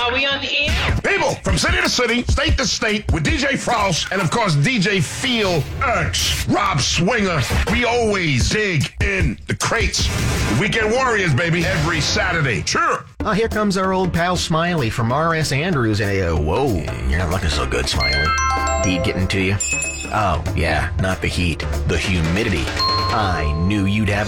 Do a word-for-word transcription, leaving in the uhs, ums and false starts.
Are we on the air? People from city to city, state to state, with D J Frost and, of course, D J Feel X, Rob Swinger. We always dig in the crates. Weekend Warriors, baby, every Saturday. Sure. Oh, here comes our old pal Smiley from R S Andrews. And uh, whoa, you're not looking so good, Smiley. Heat getting to you? Oh, yeah, not the heat, the humidity. I knew you'd have